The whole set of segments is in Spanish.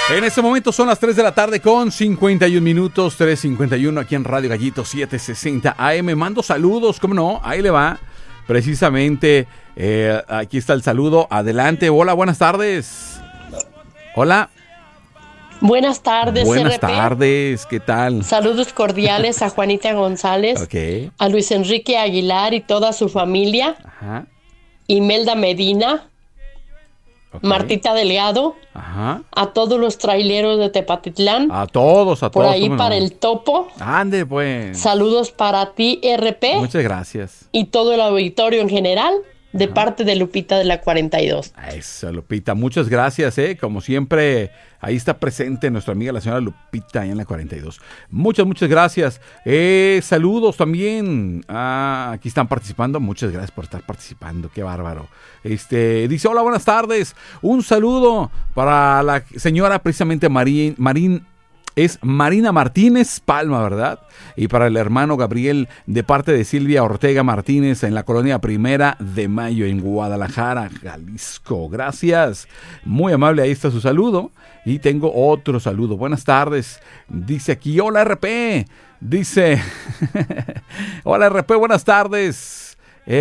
En este momento son las 3 de la tarde con 51 minutos, 3:51 aquí en Radio Gallito 760 AM. Mando saludos, ¿cómo no? Ahí le va. Precisamente, aquí está el saludo. Adelante, hola, buenas tardes. Hola. Buenas tardes, Buenas RP. tardes, ¿qué tal? Saludos cordiales a Juanita González, Ok. a Luis Enrique Aguilar y toda su familia, Ajá. Imelda Medina, Ok. Martita Delgado, Ajá. a todos los traileros de Tepatitlán, A todos, por ahí ¿cómo para no? el Topo. Ande, pues. Saludos para ti, RP, Muchas gracias. y todo el auditorio en general, de parte de Lupita de la 42. Eso, Lupita, muchas gracias, como siempre, ahí está presente nuestra amiga la señora Lupita, ahí en la 42. Muchas gracias. Saludos también. Aquí están participando, muchas gracias por estar participando, qué bárbaro. Dice, hola, buenas tardes, un saludo para la señora precisamente es Marina Martínez Palma, ¿verdad? Y para el hermano Gabriel, de parte de Silvia Ortega Martínez, en la colonia Primera de Mayo, en Guadalajara, Jalisco. Gracias. Muy amable, ahí está su saludo. Y tengo otro saludo. Buenas tardes. Dice aquí, hola RP. Dice, hola RP, buenas tardes.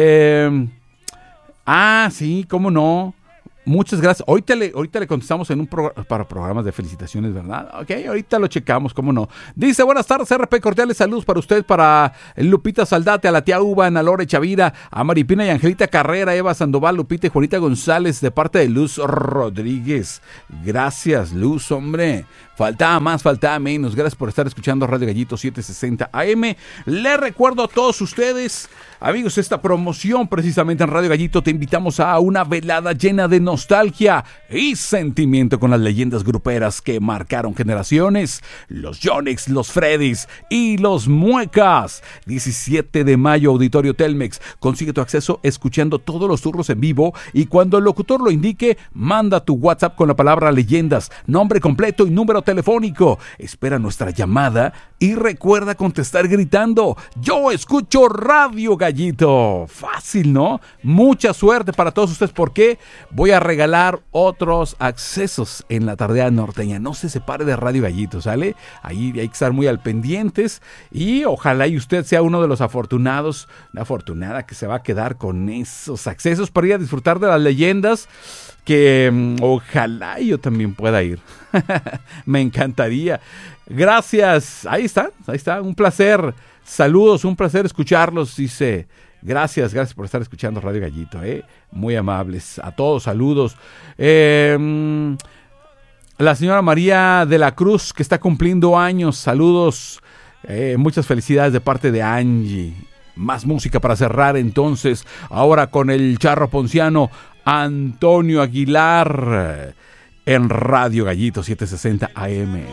Sí, cómo no. Muchas gracias. Ahorita le contestamos en para programas de felicitaciones, ¿verdad? Ok, ahorita lo checamos, cómo no. Dice, buenas tardes, RP, cordiales saludos para usted, para Lupita Saldate, a la tía Uva, Ana Lore Chavira, a Maripina y Angelita Carrera, Eva Sandoval, Lupita y Juanita González, de parte de Luz Rodríguez. Gracias, Luz, hombre. Faltaba más, faltaba menos. Gracias por estar escuchando Radio Gallito 760 AM. Les recuerdo a todos ustedes, amigos, esta promoción precisamente en Radio Gallito. Te invitamos a una velada llena de nostalgia y sentimiento con las leyendas gruperas que marcaron generaciones. Los Yonex, los Freddys y los Muecas. 17 de mayo, Auditorio Telmex. Consigue tu acceso escuchando todos los turnos en vivo y cuando el locutor lo indique, manda tu WhatsApp con la palabra leyendas, nombre completo y número telefónico. Espera nuestra llamada y recuerda contestar gritando: yo escucho Radio Gallito. Fácil, ¿no? Mucha suerte para todos ustedes porque voy a regalar otros accesos en la tardeada norteña. No se separe de Radio Gallito, ¿sale? Ahí hay que estar muy al pendientes y ojalá y usted sea uno de los afortunados, una afortunada que se va a quedar con esos accesos para ir a disfrutar de las leyendas, que ojalá yo también pueda ir. Me encantaría. Gracias. Ahí está. Un placer. Saludos, un placer escucharlos. Dice, gracias por estar escuchando Radio Gallito. Muy amables. A todos, saludos. La señora María de la Cruz, que está cumpliendo años. Saludos. Muchas felicidades de parte de Angie. Más música para cerrar entonces. Ahora con el charro ponciano Antonio Aguilar en Radio Gallito 760 AM.